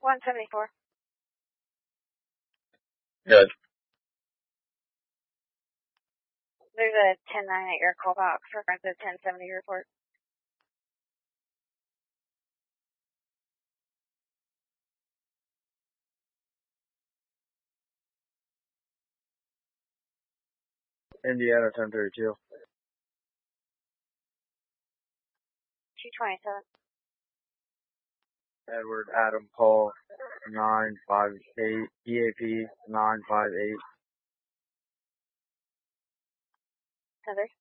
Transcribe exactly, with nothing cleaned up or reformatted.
one seventy-four. Good. There's a ten nine at your call box reference of ten seventy report. Indiana ten thirty-two. two twenty-seven. Edward Adam Paul nine five eight. E A P nine five eight. Heather.